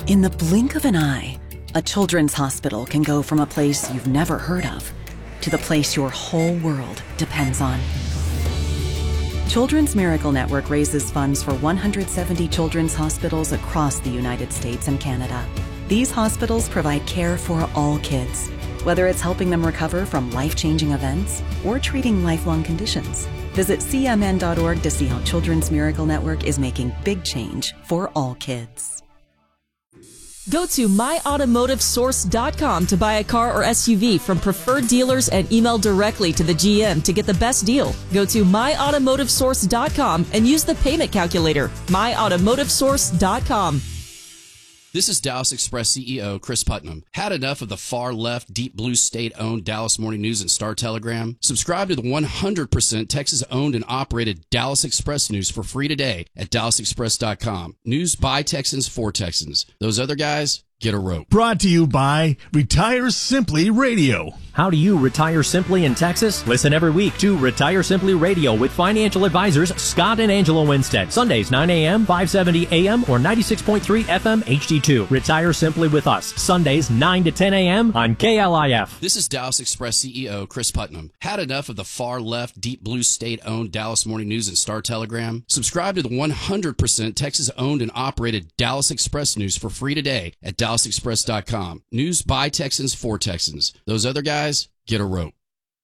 In the blink of an eye, a children's hospital can go from a place you've never heard of to the place your whole world depends on. Children's Miracle Network raises funds for 170 children's hospitals across the United States and Canada. These hospitals provide care for all kids, whether it's helping them recover from life-changing events or treating lifelong conditions. Visit cmn.org to see how Children's Miracle Network is making big change for all kids. Go to myautomotivesource.com to buy a car or SUV from preferred dealers and email directly to the GM to get the best deal. Go to myautomotivesource.com and use the payment calculator. myautomotivesource.com. This is Dallas Express CEO Chris Putnam. Had enough of the far-left, deep blue state-owned Dallas Morning News and Star-Telegram? Subscribe to the 100% Texas-owned and operated Dallas Express News for free today at dallasexpress.com. News by Texans for Texans. Those other guys, get a rope. Brought to you by Retire Simply Radio. How do you retire simply in Texas? Listen every week to Retire Simply Radio with financial advisors Scott and Angela Winstead. Sundays, 9 a.m., 570 a.m., or 96.3 FM HD2. Retire Simply with us. Sundays, 9 to 10 a.m. on KLIF. This is Dallas Express CEO Chris Putnam. Had enough of the far-left, deep blue state-owned Dallas Morning News and Star-Telegram? Subscribe to the 100% Texas-owned and operated Dallas Express News for free today at dallasexpress.com. News by Texans for Texans. Those other guys, get a rope.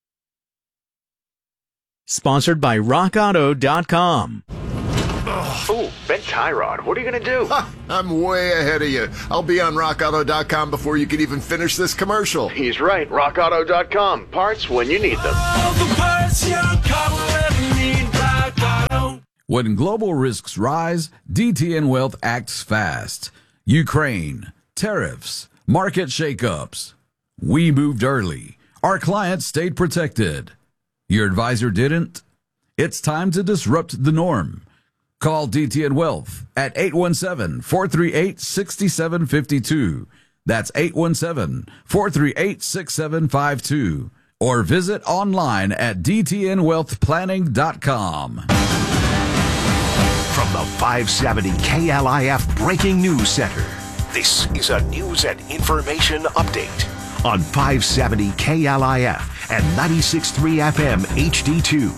Sponsored by RockAuto.com. Ooh, bent tie rod. What are you going to do? I'm way ahead of you. I'll be on RockAuto.com before you can even finish this commercial. He's right. RockAuto.com. Parts when you need them. All the parts your car will ever need. Rock Auto. When global risks rise, DTN Wealth acts fast. Ukraine, tariffs, market shakeups. We moved early. Our clients stayed protected. Your advisor didn't? It's time to disrupt the norm. Call DTN Wealth at 817-438-6752. That's 817-438-6752. Or visit online at dtnwealthplanning.com. From the 570 KLIF Breaking News Center, this is a news and information update on 570 KLIF and 96.3 FM HD2.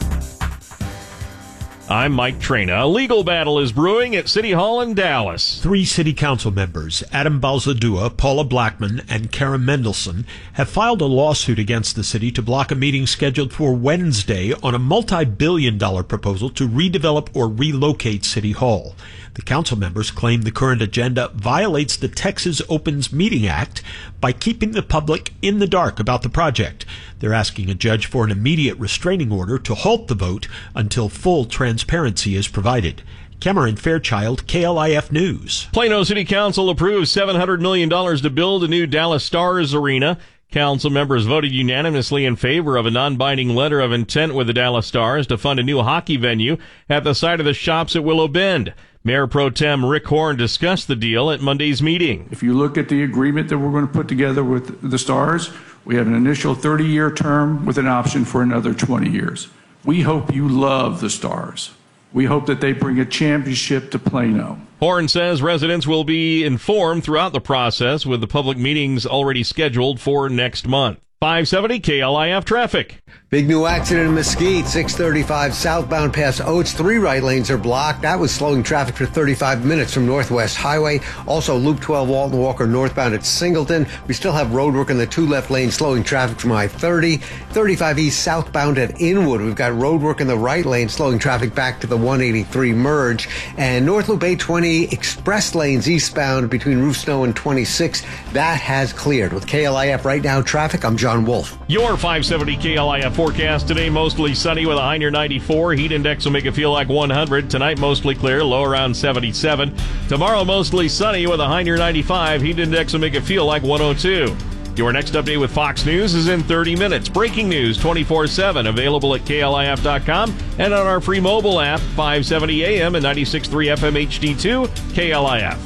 I'm Mike Trina. A legal battle is brewing at City Hall in Dallas. 3 city council members, Adam Balzadua, Paula Blackman, and Karen Mendelson, have filed a lawsuit against the city to block a meeting scheduled for Wednesday on a multi-billion-dollar proposal to redevelop or relocate City Hall. The council members claim the current agenda violates the Texas Opens Meeting Act by keeping the public in the dark about the project. They're asking a judge for an immediate restraining order to halt the vote until full transparency is provided. Cameron Fairchild, KLIF News. Plano City Council approved $700 million to build a new Dallas Stars arena. Council members voted unanimously in favor of a non-binding letter of intent with the Dallas Stars to fund a new hockey venue at the site of the Shops at Willow Bend. Mayor Pro Tem Rick Horn discussed the deal at Monday's meeting. If you look at the agreement that we're going to put together with the Stars, we have an initial 30-year term with an option for another 20 years. We hope you love the Stars. We hope that they bring a championship to Plano. Horn says residents will be informed throughout the process, with the public meetings already scheduled for next month. 570 KLIF traffic. Big new accident in Mesquite, 635 southbound past Oates. 3 right lanes are blocked. That was slowing traffic for 35 minutes from Northwest Highway. Also, Loop 12 Walton Walker northbound at Singleton. We still have road work in the 2 left lanes slowing traffic from I-30. 35 east southbound at Inwood. We've got road work in the right lane slowing traffic back to the 183 merge. And North Loop 820 express lanes eastbound between Roof Snow and 26. That has cleared. With KLIF Right Now traffic, I'm John Wolf. Your 570 KLIF forecast today, mostly sunny with a high near 94. Heat index will make it feel like 100. Tonight, mostly clear, low around 77. Tomorrow, mostly sunny with a high near 95. Heat index will make it feel like 102. Your next update with Fox News is in 30 minutes. Breaking news 24/7, available at KLIF.com and on our free mobile app, 570 AM and 96.3 FM HD2, KLIF.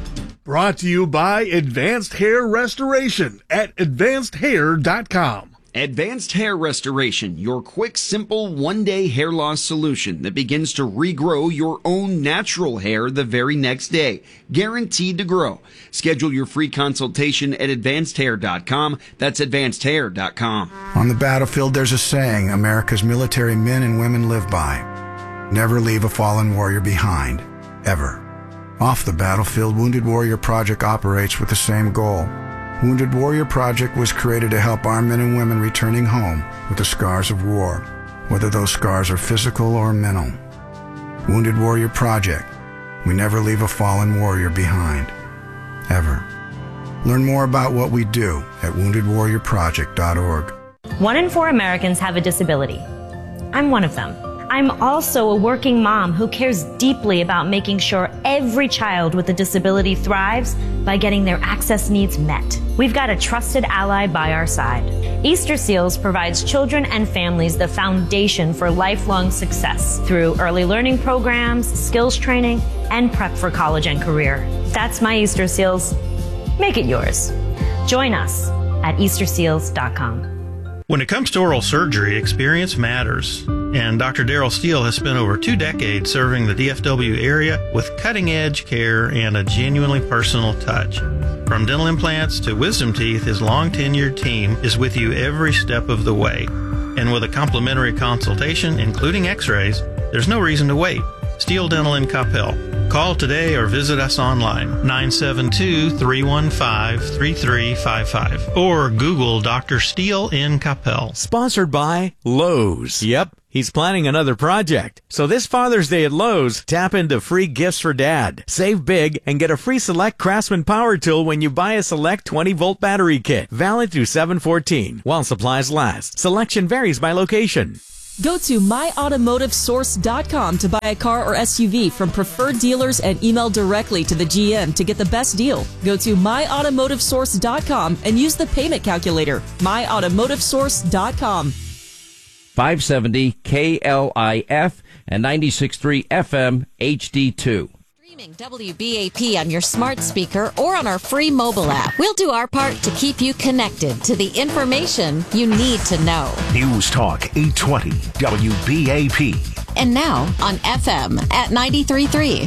Brought to you by Advanced Hair Restoration at AdvancedHair.com. Advanced Hair Restoration, your quick, simple, one-day hair loss solution that begins to regrow your own natural hair the very next day. Guaranteed to grow. Schedule your free consultation at advancedhair.com. That's advancedhair.com. On the battlefield, there's a saying America's military men and women live by. Never leave a fallen warrior behind. Ever. Off the battlefield, Wounded Warrior Project operates with the same goal. Wounded Warrior Project was created to help our men and women returning home with the scars of war, whether those scars are physical or mental. Wounded Warrior Project. We never leave a fallen warrior behind. Ever. Learn more about what we do at woundedwarriorproject.org. 1 in 4 Americans have a disability. I'm one of them. I'm also a working mom who cares deeply about making sure every child with a disability thrives by getting their access needs met. We've got a trusted ally by our side. Easter Seals provides children and families the foundation for lifelong success through early learning programs, skills training, and prep for college and career. That's my Easter Seals. Make it yours. Join us at easterseals.com. When it comes to oral surgery, experience matters, and Dr. Daryl Steele has spent over 2 decades serving the DFW area with cutting-edge care and a genuinely personal touch. From dental implants to wisdom teeth, his long-tenured team is with you every step of the way. And with a complimentary consultation, including x-rays, there's no reason to wait. Steele Dental in Coppell. Call today or visit us online, 972-315-3355, or Google Dr. Steele in Coppell. Sponsored by Lowe's. Yep, he's planning another project. So this Father's Day at Lowe's, tap into free gifts for Dad. Save big and get a free Select Craftsman power tool when you buy a Select 20-volt battery kit. Valid through 7/14 while supplies last. Selection varies by location. Go to myautomotivesource.com to buy a car or SUV from preferred dealers and email directly to the GM to get the best deal. Go to myautomotivesource.com and use the payment calculator. myautomotivesource.com. 570 KLIF and 96.3 FM HD2. WBAP on your smart speaker or on our free mobile app. We'll do our part to keep you connected to the information you need to know. News Talk 820 WBAP. And now on FM at 93.3.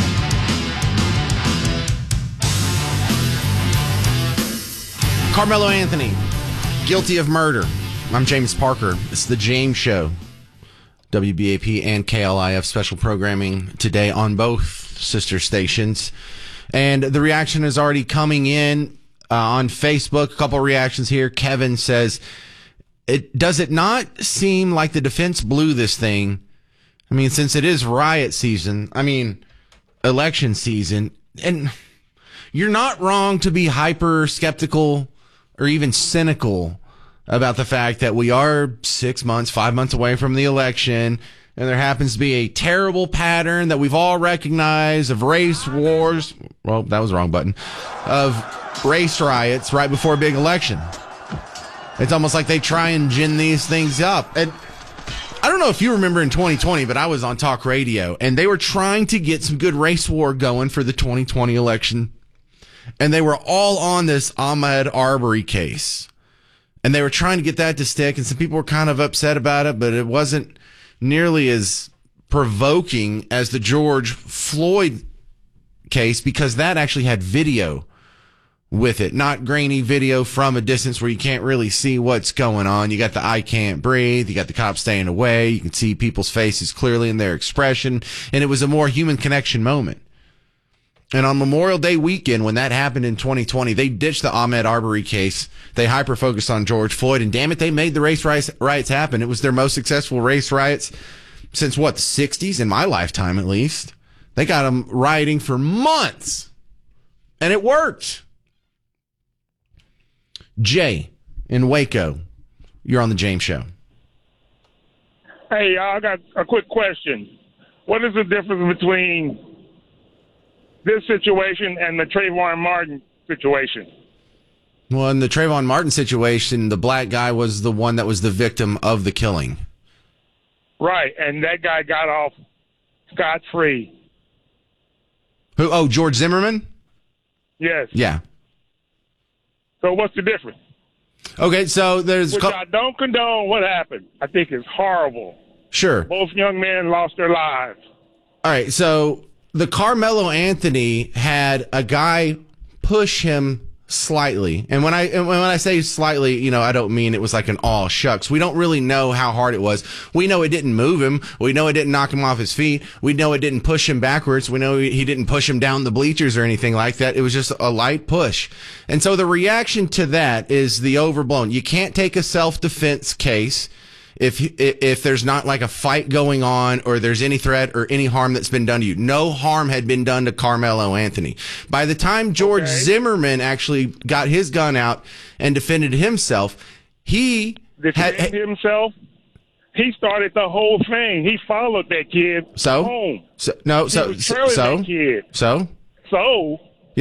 Carmelo Anthony, guilty of murder. I'm James Parker. This is The James Show. WBAP and KLIF special programming today on both sister stations. And the reaction is already coming in on Facebook. A couple of reactions here. Kevin says, does it not seem like the defense blew this thing? I mean, since it is riot season, election season, and you're not wrong to be hyper skeptical or even cynical about the fact that we are 5 months away from the election, and there happens to be a terrible pattern that we've all recognized of race wars. Well, that was the wrong button. Of race riots right before a big election. It's almost like they try and gin these things up. And I don't know if you remember in 2020, but I was on talk radio, and they were trying to get some good race war going for the 2020 election. And they were all on this Ahmaud Arbery case. And they were trying to get that to stick, and some people were kind of upset about it, but it wasn't nearly as provoking as the George Floyd case, because that actually had video with it, not grainy video from a distance where you can't really see what's going on. You got the I can't breathe, you got the cops staying away, you can see people's faces clearly in their expression, and it was a more human connection moment. And on Memorial Day weekend, when that happened in 2020, they ditched the Ahmaud Arbery case. They hyper-focused on George Floyd, and damn it, they made the race riots happen. It was their most successful race riots since, the 60s, in my lifetime at least. They got them rioting for months, and it worked. Jay in Waco, you're on the James Show. Hey, I got a quick question. What is the difference between this situation and the Trayvon Martin situation? Well, in the Trayvon Martin situation, the black guy was the one that was the victim of the killing. Right, and that guy got off scot-free. Who? Oh, George Zimmerman? Yes. Yeah. So what's the difference? Okay, so there's... Which I don't condone what happened. I think it's horrible. Sure. Both young men lost their lives. All right, so the Carmelo Anthony had a guy push him slightly. And when I say slightly, I don't mean it was like an aw shucks. We don't really know how hard it was. We know it didn't move him. We know it didn't knock him off his feet. We know it didn't push him backwards. We know he didn't push him down the bleachers or anything like that. It was just a light push. And so the reaction to that is the overblown. You can't take a self-defense case if there's not like a fight going on or there's any threat or any harm that's been done to you. No harm had been done to Carmelo Anthony. By the time George Zimmerman actually got his gun out and defended himself, he himself. He started the whole thing. He followed that kid home. That kid. So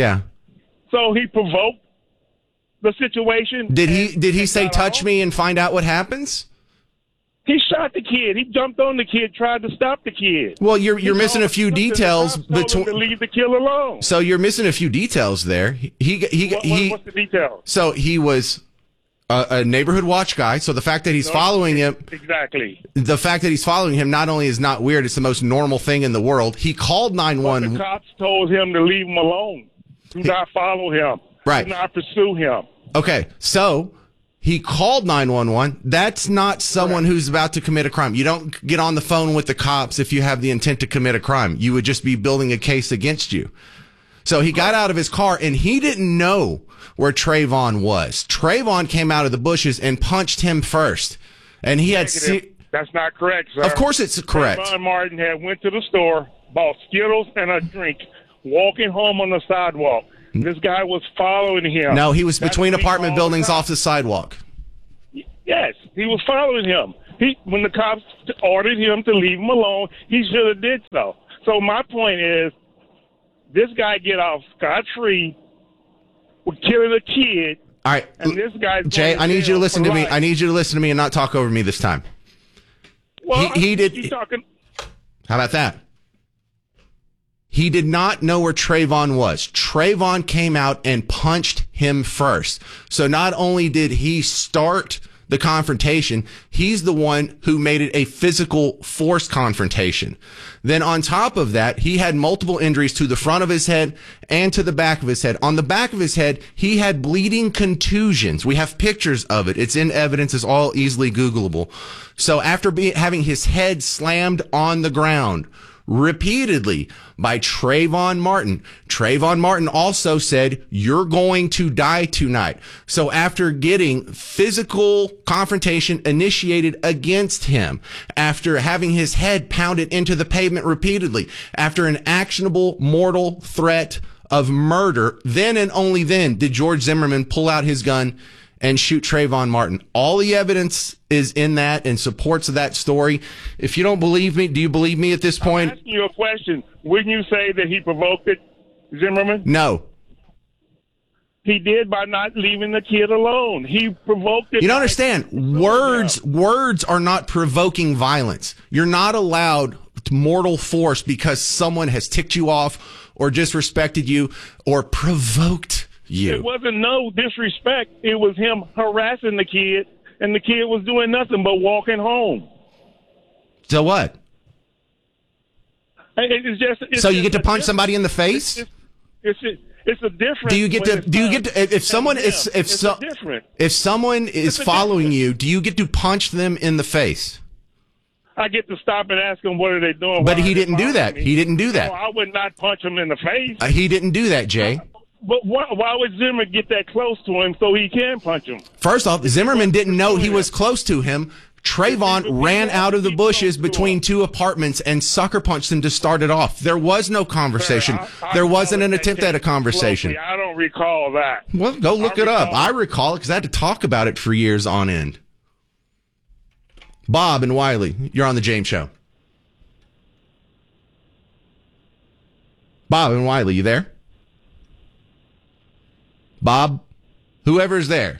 he provoked the situation. Did he say touch me and find out what happens? He shot the kid. He jumped on the kid, tried to stop the kid. Well, you're missing a few details between. To leave the kid alone. So you're missing a few details there. What's the details? So he was a neighborhood watch guy. So the fact that he's following him, exactly. The fact that he's following him not only is not weird, it's the most normal thing in the world. He called 911. The cops told him to leave him alone. Do not follow him. Right. Do not pursue him. Okay, so he called 911. That's not someone who's about to commit a crime. You don't get on the phone with the cops if you have the intent to commit a crime. You would just be building a case against you. So he got out of his car, and he didn't know where Trayvon was. Trayvon came out of the bushes and punched him first. And he had... That's not correct, sir. Of course it's correct. Trayvon Martin had went to the store, bought Skittles and a drink, walking home on the sidewalk. This guy was following him. No, he was between apartment buildings off the sidewalk. Yes, he was following him. When the cops ordered him to leave him alone, he should have did so. So my point is, this guy get off scot-free with killing a kid. All right, and this guy's Jay, I need you to listen to me. I need you to listen to me and not talk over me this time. Well, he did. He's talking. How about that? He did not know where Trayvon was. Trayvon came out and punched him first. So not only did he start the confrontation, he's the one who made it a physical force confrontation. Then on top of that, he had multiple injuries to the front of his head and to the back of his head. On the back of his head, he had bleeding contusions. We have pictures of it. It's in evidence. It's all easily Googleable. So after having his head slammed on the ground repeatedly by Trayvon Martin also said, "You're going to die tonight." So after getting physical confrontation initiated against him, after having his head pounded into the pavement repeatedly, after an actionable mortal threat of murder, then and only then did George Zimmerman pull out his gun and shoot Trayvon Martin. All the evidence is in that and supports that story. If you don't believe me, do you believe me at this point? I'm asking you a question. Wouldn't you say that he provoked it, Zimmerman? No. He did by not leaving the kid alone. He provoked it. You don't understand. Words are not provoking violence. You're not allowed mortal force because someone has ticked you off or disrespected you or provoked you. It wasn't no disrespect. It was him harassing the kid, and the kid was doing nothing but walking home. So what? It's so you get to punch somebody in the face? It's a difference. Do you get to if someone is following you, do you get to punch them in the face? I get to stop and ask them what are they doing. But he didn't do that. He didn't do that. No, I would not punch him in the face. He didn't do that, Jay. But why would Zimmerman get that close to him so he can punch him? First off, Zimmerman didn't know he was close to him. Trayvon ran out of the bushes between two apartments and sucker punched him to start it off. There was no conversation. There wasn't an attempt at a conversation. I don't recall that. Well, go look it up. I recall it because I had to talk about it for years on end. Bob and Wiley, you're on the James Show. Bob and Wiley, you there? Bob, whoever's there.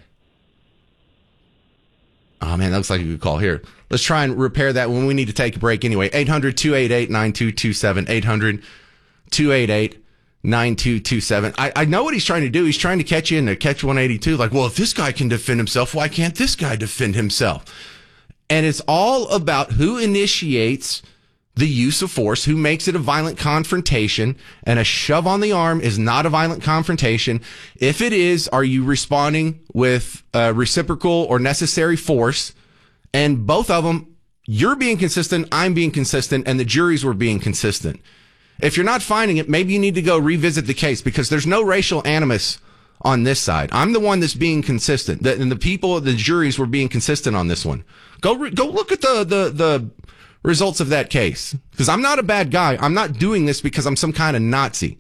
Oh, man, that looks like a good call. Here, let's try and repair that when we need to take a break anyway. 800-288-9227, 9227. I know what he's trying to do. He's trying to catch you in the catch 182. Like, well, if this guy can defend himself, why can't this guy defend himself? And it's all about who initiates the use of force, who makes it a violent confrontation, and a shove on the arm is not a violent confrontation. If it is, are you responding with reciprocal or necessary force? And both of them, you're being consistent, I'm being consistent, and the juries were being consistent. If you're not finding it, maybe you need to go revisit the case, because there's no racial animus on this side. I'm the one that's being consistent, and the people, the juries were being consistent on this one. Go look at the results of that case, because I'm not a bad guy. I'm not doing this because I'm some kind of Nazi.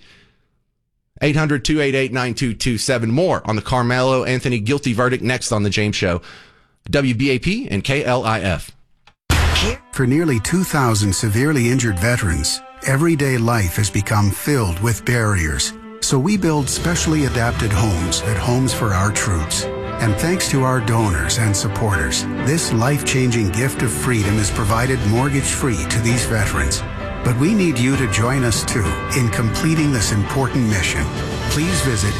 800-288-9227. More on the Carmelo Anthony guilty verdict next on The James Show. WBAP and KLIF. For nearly 2,000 severely injured veterans, everyday life has become filled with barriers. So we build specially adapted homes at Homes for Our Troops. And thanks to our donors and supporters, this life-changing gift of freedom is provided mortgage-free to these veterans. But we need you to join us, too, in completing this important mission. Please visit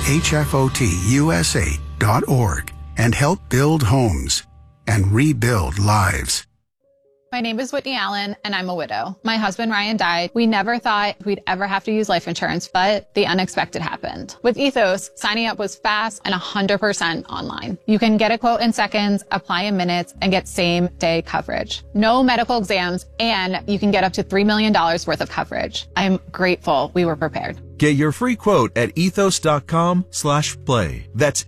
hfotusa.org and help build homes and rebuild lives. My name is Whitney Allen, and I'm a widow. My husband, Ryan, died. We never thought we'd ever have to use life insurance, but the unexpected happened. With Ethos, signing up was fast and 100% online. You can get a quote in seconds, apply in minutes, and get same-day coverage. No medical exams, and you can get up to $3 million worth of coverage. I'm grateful we were prepared. Get your free quote at ethos.com/play. That's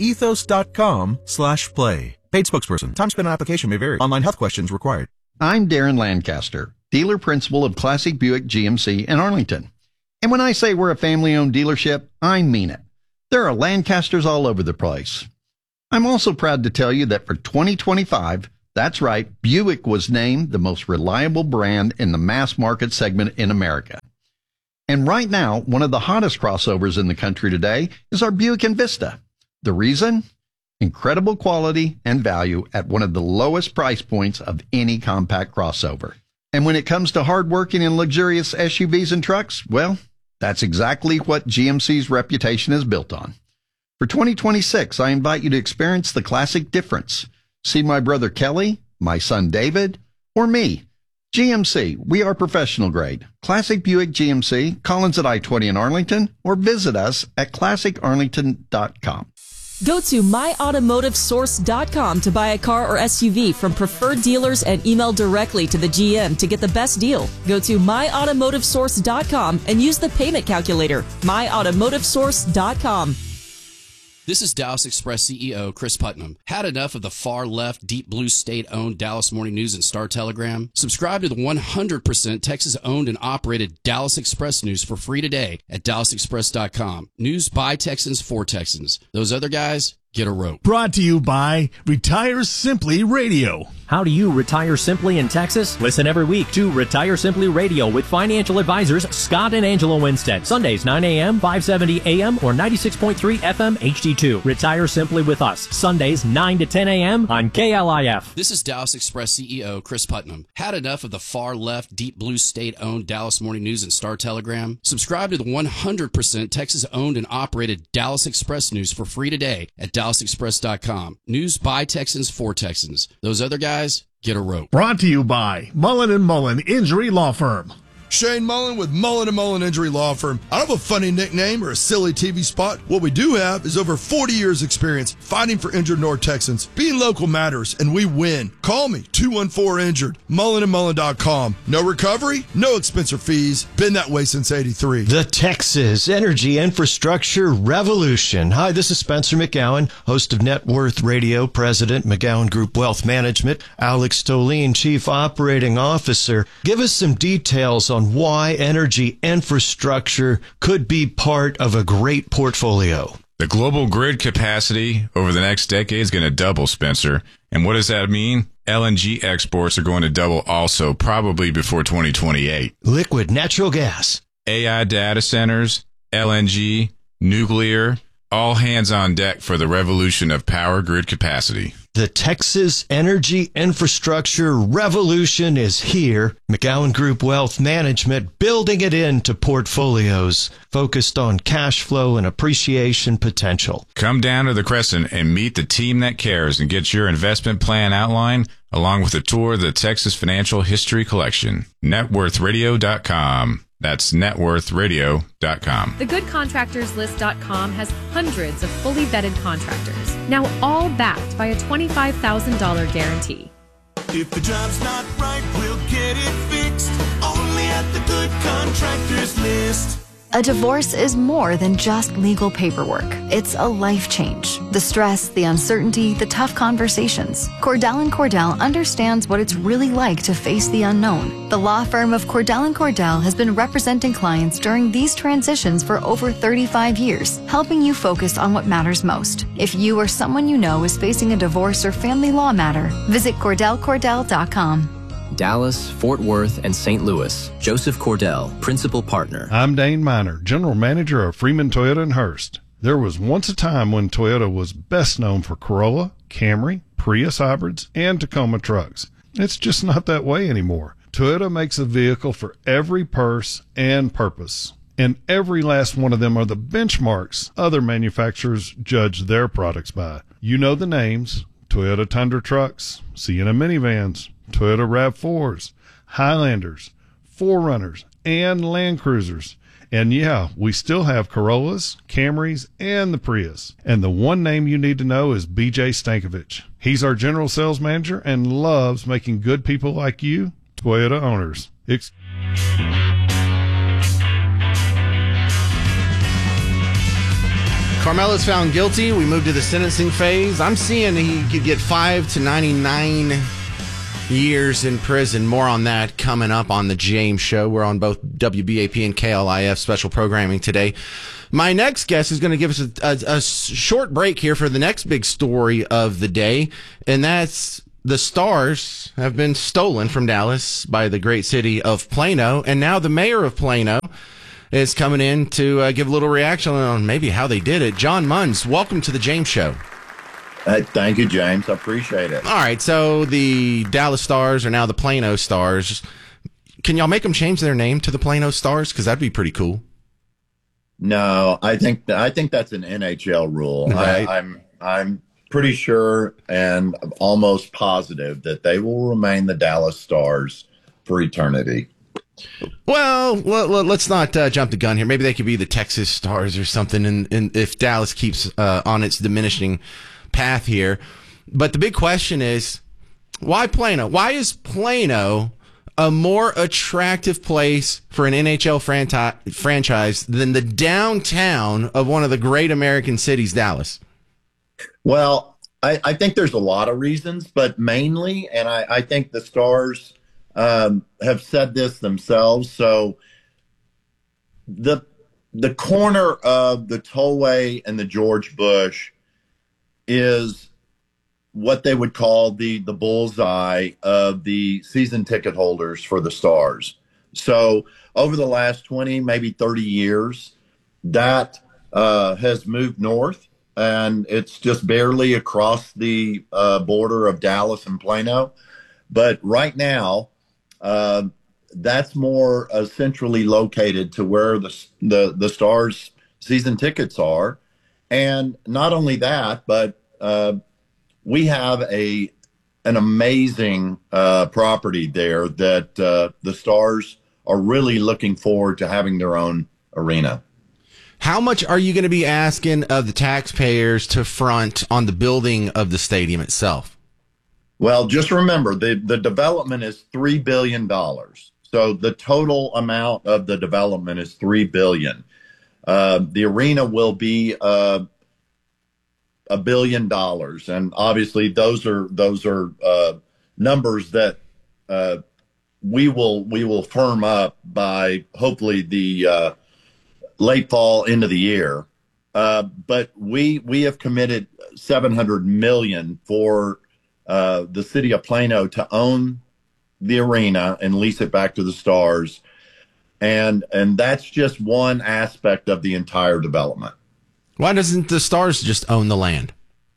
ethos.com/play. Paid spokesperson. Time spent on application may vary. Online health questions required. I'm Darren Lancaster, dealer principal of Classic Buick GMC in Arlington. And when I say we're a family-owned dealership, I mean it. There are Lancasters all over the place. I'm also proud to tell you that for 2025, that's right, Buick was named the most reliable brand in the mass market segment in America. And right now, one of the hottest crossovers in the country today is our Buick Envista. The reason? Incredible quality and value at one of the lowest price points of any compact crossover. And when it comes to hardworking and luxurious SUVs and trucks, well, that's exactly what GMC's reputation is built on. For 2026, I invite you to experience the classic difference. See my brother Kelly, my son David, or me. GMC, we are professional grade. Classic Buick GMC, Collins at I-20 in Arlington, or visit us at classicarlington.com. Go to myautomotivesource.com to buy a car or SUV from preferred dealers and email directly to the GM to get the best deal. Go to myautomotivesource.com and use the payment calculator. myautomotivesource.com. This is Dallas Express CEO Chris Putnam. Had enough of the far-left, deep blue state-owned Dallas Morning News and Star Telegram? Subscribe to the 100% Texas-owned and operated Dallas Express News for free today at DallasExpress.com. News by Texans for Texans. Those other guys, get a rope. Brought to you by Retire Simply Radio. How do you retire simply in Texas? Listen every week to Retire Simply Radio with financial advisors Scott and Angela Winstead. Sundays 9 a.m., 570 a.m., or 96.3 FM HD2. Retire Simply with us. Sundays 9 to 10 a.m. on KLIF. This is Dallas Express CEO Chris Putnam. Had enough of the far-left, deep blue state-owned Dallas Morning News and Star Telegram? Subscribe to the 100% Texas-owned and operated Dallas Express News for free today at DallasExpress.com. News by Texans for Texans. Those other guys, get a rope. Brought to you by Mullen & Mullen Injury Law Firm. Shane Mullen with Mullen & Mullen Injury Law Firm. I don't have a funny nickname or a silly TV spot. What we do have is over 40 years experience fighting for injured North Texans. Being local matters, and we win. Call me, 214-INJURED, mullenandmullen.com. No recovery, no expense or fees. Been that way since 83. The Texas Energy Infrastructure Revolution. Hi, this is Spencer McGowan, host of Net Worth Radio, President, McGowan Group Wealth Management. Alex Stoleen, Chief Operating Officer. Give us some details on why energy infrastructure could be part of a great portfolio. The global grid capacity over the next decade is going to double, Spencer. And what does that mean? LNG exports are going to double also, probably before 2028. Liquid natural gas. AI data centers, LNG, nuclear, All hands on deck for the revolution of power grid capacity. The Texas energy infrastructure revolution is here. McGowan Group Wealth Management building it into portfolios focused on cash flow and appreciation potential. Come down to the Crescent and meet the team that cares and get your investment plan outlined along with a tour of the Texas Financial History Collection. NetWorthRadio.com. That's networthradio.com. TheGoodContractorsList.com has hundreds of fully vetted contractors, now all backed by a $25,000 guarantee. If the job's not right, we'll get it fixed. Only at the Good Contractors List. A divorce is more than just legal paperwork. It's a life change. The stress, the uncertainty, the tough conversations. Cordell & Cordell understands what it's really like to face the unknown. The law firm of Cordell & Cordell has been representing clients during these transitions for over 35 years, helping you focus on what matters most. If you or someone you know is facing a divorce or family law matter, visit CordellCordell.com. Dallas, Fort Worth, and St. Louis. Joseph Cordell, Principal Partner. I'm Dane Miner, General Manager of Freeman Toyota in Hurst. There was once a time when Toyota was best known for Corolla, Camry, Prius hybrids, and Tacoma trucks. It's just not that way anymore. Toyota makes a vehicle for every purse and purpose. And every last one of them are the benchmarks other manufacturers judge their products by. You know the names: Toyota Tundra trucks, Sienna minivans, Toyota RAV4s, Highlanders, 4Runners, and Land Cruisers. And yeah, we still have Corollas, Camrys, and the Prius. And the one name you need to know is BJ Stankovich. He's our general sales manager and loves making good people like you Toyota owners. Carmelo's found guilty. We move to the sentencing phase. I'm seeing he could get 5 to 99 years in prison. More on that coming up on the James Show. We're on both WBAP and KLIF special programming today. My next guest is going to give us a short break here for the next big story of the day, and that's the Stars have been stolen from Dallas by the great city of Plano, and now the mayor of Plano is coming in to give a little reaction on maybe how they did it. John Munz, welcome to the James Show. Thank you, James. I appreciate it. All right, so the Dallas Stars are now the Plano Stars. Can y'all make them change their name to the Plano Stars? Because that'd be pretty cool. No, I think that's an NHL rule. Right. I'm pretty sure and almost positive that they will remain the Dallas Stars for eternity. Well, let's not jump the gun here. Maybe they could be the Texas Stars or something, and if Dallas keeps on its diminishing path here. But the big question is, why Plano? Why is Plano a more attractive place for an NHL franchise than the downtown of one of the great American cities, Dallas? Well, I think there's a lot of reasons, but mainly, and I think the Stars have said this themselves. So the corner of the Tollway and the George Bush is what they would call the bullseye of the season ticket holders for the Stars. So over the last 20, maybe 30 years, that has moved north, and it's just barely across the border of Dallas and Plano. But right now, that's more centrally located to where the Stars season tickets are. And not only that, but we have an amazing property there that the Stars are really looking forward to having their own arena. How much are you going to be asking of the taxpayers to front on the building of the stadium itself? Well, just remember, the development is $3 billion. So the total amount of the development is $3 billion. The arena will be $1 billion, and obviously those are numbers that we will firm up by hopefully the late fall into the year. But we have committed $700 million for the city of Plano to own the arena and lease it back to the Stars. And that's just one aspect of the entire development. Why doesn't the Stars just own the land?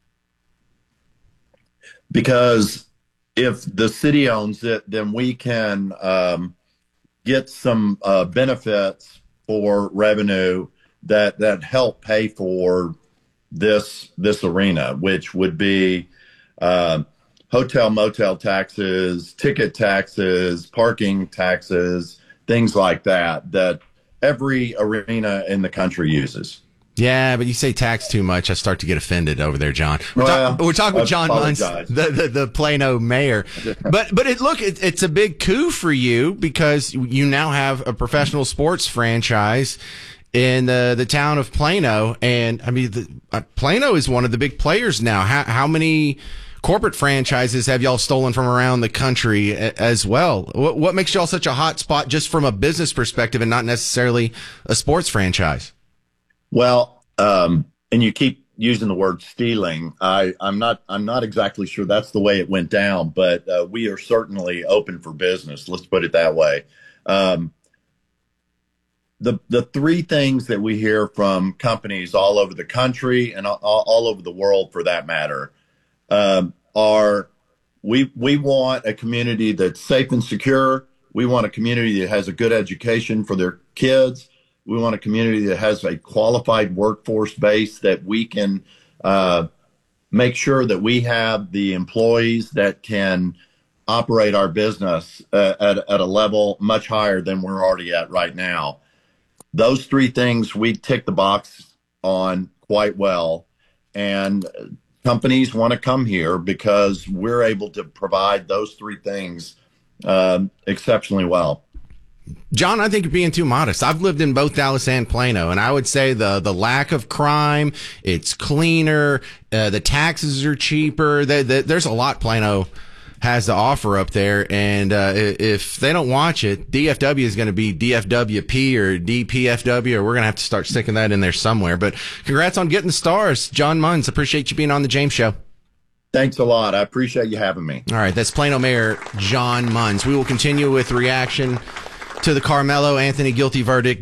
Because if the city owns it, then we can get some benefits for revenue that help pay for this arena, which would be hotel motel taxes, ticket taxes, parking taxes, things like that every arena in the country uses. Yeah, but you say tax too much, I start to get offended over there, John. We're talking with John Munz, the Plano mayor. But it's a big coup for you because you now have a professional sports franchise in the town of Plano, and I mean, Plano is one of the big players now. How many corporate franchises have y'all stolen from around the country as well? What makes y'all such a hot spot just from a business perspective and not necessarily a sports franchise? Well, and you keep using the word stealing. I'm not exactly sure that's the way it went down, but we are certainly open for business. Let's put it that way. The three things that we hear from companies all over the country and all over the world, for that matter, are we want a community that's safe and secure. We want a community that has a good education for their kids. We want a community that has a qualified workforce base that we can make sure that we have the employees that can operate our business at a level much higher than we're already at right now. Those three things we tick the box on quite well, and companies want to come here because we're able to provide those three things exceptionally well. John, I think you're being too modest. I've lived in both Dallas and Plano, and I would say the lack of crime, it's cleaner, the taxes are cheaper. There's a lot Plano has to offer up there, and if they don't watch it, DFW is going to be DFWP or DPFW, or we're going to have to start sticking that in there somewhere. But congrats on getting the Stars. John Munz, appreciate you being on the James Show. Thanks a lot. I appreciate you having me. All right, that's Plano Mayor John Munz. We will continue with reaction to the Carmelo Anthony guilty verdict.